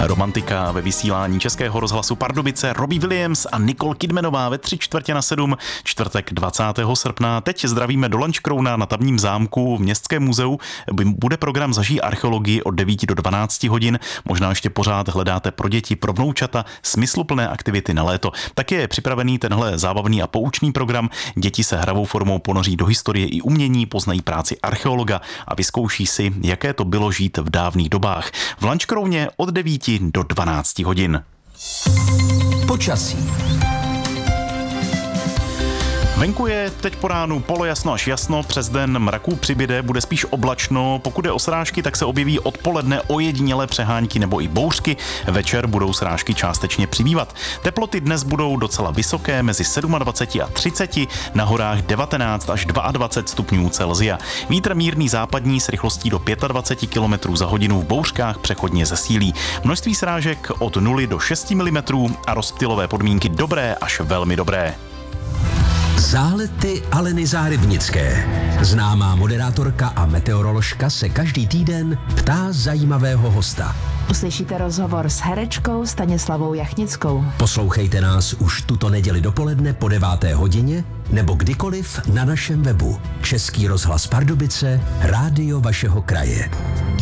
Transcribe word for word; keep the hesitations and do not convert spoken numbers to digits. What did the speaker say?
Romantika ve vysílání Českého rozhlasu Pardubice, Robbie Williams a Nicole Kidmanová ve tři čtvrtě na sedm, čtvrtek dvacátého srpna. Teď zdravíme do Lunchcrowna na Tamním zámku v Městském muzeu. Bude program Zažij archeologii od devíti do dvanácti hodin. Možná ještě pořád hledáte pro děti, pro vnoučata smysluplné aktivity na léto. Tak je připravený tenhle zábavný a poučný program. Děti se hravou formou ponoří do historie i umění, poznají práci archeologa a vyzkouší si, jaké to bylo žít v dávných dobách. V Lunchcrowně od devíti do dvanácti hodin. Počasí. Venku je teď po ránu polojasno až jasno, přes den mraků přibyde, bude spíš oblačno, pokud je o srážky, tak se objeví odpoledne ojedinělé přehánky nebo i bouřky, večer budou srážky částečně přibývat. Teploty dnes budou docela vysoké, mezi dvaceti sedmi a třiceti, na horách devatenáct až dvacet dva stupňů Celsia. Vítr mírný západní s rychlostí do dvacet pět kilometrů za hodinu, v bouřkách přechodně zesílí. Množství srážek od nuly do šesti milimetrů a rozptylové podmínky dobré až velmi dobré. Zálety Aleny Zárybnické. Známá moderátorka a meteoroložka se každý týden ptá zajímavého hosta. Uslyšíte rozhovor s herečkou Stanislavou Jachnickou. Poslouchejte nás už tuto neděli dopoledne po deváté hodině nebo kdykoliv na našem webu. Český rozhlas Pardubice, rádio vašeho kraje.